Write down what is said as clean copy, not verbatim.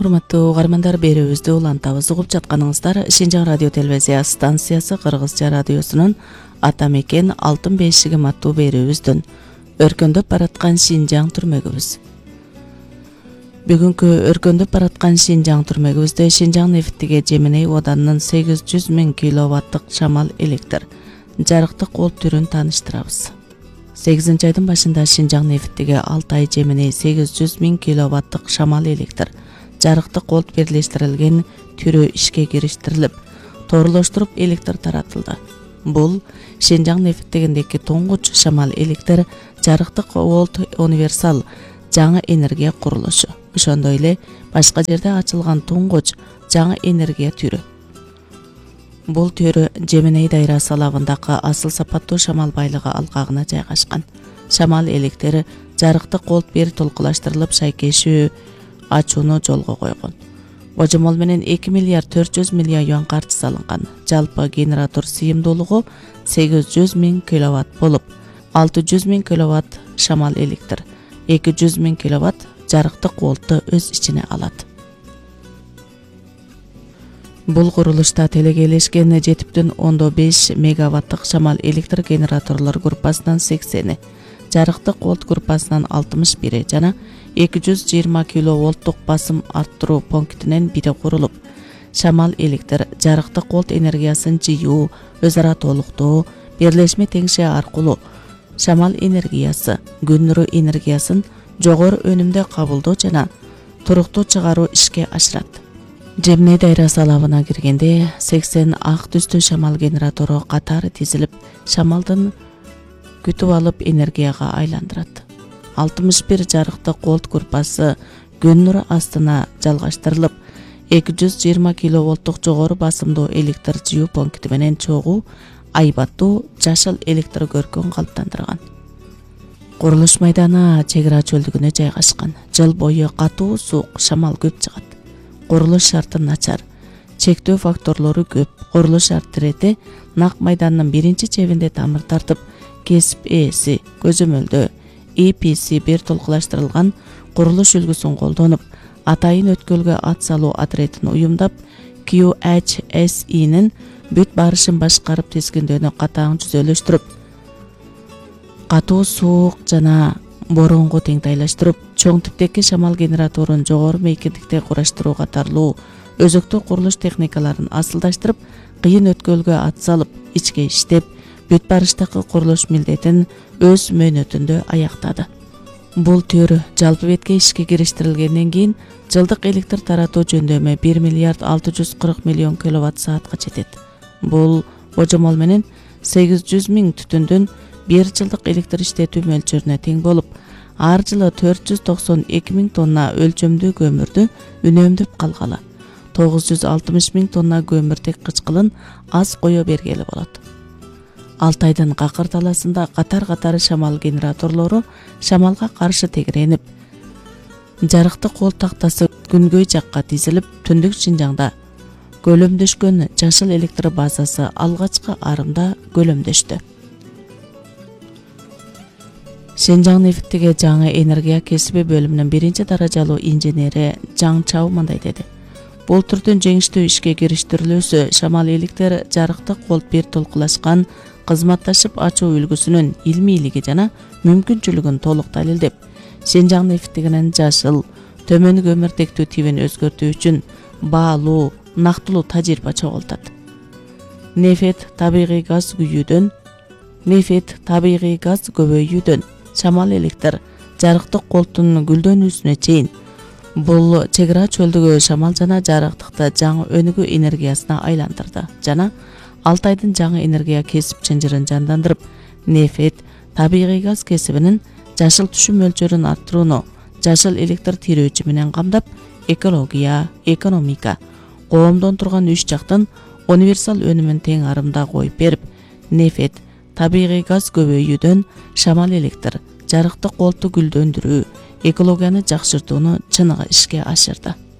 Урматтуу угармандар, берүүбүздү улантабыз. Угуп жатканыңыздар Шинжаң радио телевизия станциясы Кыргызча радиосунун Ата мекен алтын бешигим аттуу берүүбүздүн өркөндөп бараткан Шинжаң түрмөгүбүз. Бүгүнкү өркөндөп бараткан Шинжаң түрмөгүбүздө Шинжаң нефтиге Жеменей оданынын 800 000 киловаттык шамал электр жарыктык кол түрүн тааныштырабыз. 8 айдын башында Шинжаң нефтиге Алтай Жеменей 800 000 киловаттык шамал электр жарыктык кол бирлештирилген түрү ишке кириштирилип, тоорулуштуруп электр таратылды. Бул Шинжаң нефтигиндеги туңгуч шамал электр жарыктык кол универсал жаңы энергия курулушу. Ошондой эле башка жерде ачылган туңгуч жаңы энергия түрү. Бул түрү Жеменей дайрасы алабындагы асыл сапаттуу шамал байлыгы алкагына жайгашкан. Шамал электр жарыктык кол бир толкулаштырылып шайкешүү ачууну жолго койгон. Божомол менен 2 миллиард 400 миллион юан каржы салынган. Жалпы генератор сыйымдуулугу 800 000 киловатт болуп, 600 000 киловатт шамал электр, 200 000 киловатт жарыктык колду өз ичине алат. Бул курулушта телегелешкен 7,5 мегаваттык шамал электр генераторлор группасынан 80, жарыктык кол группасынан 61 жана 220 киловолттук басым арттыруу пунктинен бири курулуп, шамал электр жарыктык кол энергиясын жыйуу, өз ара толуктоо, бирлешме теңшээ аркылуу шамал энергиясы, күн нуру энергиясын жогору өнүмдө кабылдоо жана туруктуу чыгаруу ишке ашырат. Жеменей дайрасы алабына киргенде 80 ак түстүү шамал генератору катары тизилип, шамалдын күтүп алып энергияга айландырат. 61 жарыктык кол группасы күн нуру астына жалгаштырылып, 220 киловолттук жогору басымдуу электр жыйуу пункти менен чогуу айбаттуу жашыл электр көркөн калыптандырган. Курулуш майданы чек ара чөлдүгүнө жайгашкан. Жыл бою катуу суук, шамал көп чыгат. Курулуш шарты начар, чектөө факторлору көп. Курулуш шарты нак майданын биринчи чебинде тамыр тартып, кесип ээси көзөмөлдө EPC бир толкулаштырылган курулуш үлгүсүн колдонуп, атайын өткөлгө ат салуу отрядын уюмдап, QHSE'нин бүт барышын башкарып тизгиндөөнү катаң жүзөлөштүрүп, катуу суук жана боронго теңтайлаштырып, чоң типтеги шамал генераторун жогору мейкиндикте кураштыруу катарлуу өзөктүү курулуш техникаларын асылдаштырып, кыйын өткөлгө ат салып, ичке иштеп, бүт барыштагы курулуш милдетин өз мөөнөтүндө аяктады. Бул төр жалпы бетке ишке кириштирилгенден кийин жылдык электр таратуу жөндөмү 1 миллиард 640 миллион киловатт саатка жетет. Бул божомол менен 800 000 түтүндүн 1 жылдык электр иштетүү мөлчөрүнө тең болуп, ар жылы 492 000 тонна өлчөмдүү көмүрдү үнөмдөп калгалы, 960 000 тонна көмүртек кычкылын аз кое бергели болот. Алтайдын Какыр таласында катар-катары шамал генераторлору шамалга каршы тегеренип, жарыктык кол тактасы күнгөй жакка тизилип, түндүк Шинжаңда көлөмдөшкөн жашыл электр базасы алгачкы арымда көлөмдөштү. Шинжаң нефтиге жаңы энергия кесиби бөлүмүнүн биринчи даражалуу инженери Жаң Чау мындай деди. Бул түрдүн жеңиштүү ишке кириштирилүүсү шамал электр жарыктык кол бир толкулашкан кызматташып ачуу үлгүсүнүн илмийлиги жана мүмкүнчүлүгүн толук далилдеп, Шинжаң нефтигинин жашыл, төмөн көмүртектүү тибин өзгөртүү үчүн баалуу, нактылуу тажрыйба чогултат. Нефт табигый газ көбөйүүдөн шамал электр жарыктык колдун гүлдөнүүсүнө чейин бул чек ара чөлдүгү шамал жана жарыктыкты жаңы өнүгүү энергиясына айландырды жана Алтайдын жаңы энергия кесип чынжырын жандандырып, нефт табигый газ кесибинин жашыл түшүм мөлчөрүн арттырууну жашыл электр тирөөчү менен камдап, экология, экономика, коомдон турган үч жактын универсал өнүмүн тең арымда коюп берип, нефт табигый газ көбөйүүдөн шамал электр жарыктык колду гүлдөндүрүү, экологияны жакшыртууну чыныгы ишке ашырды.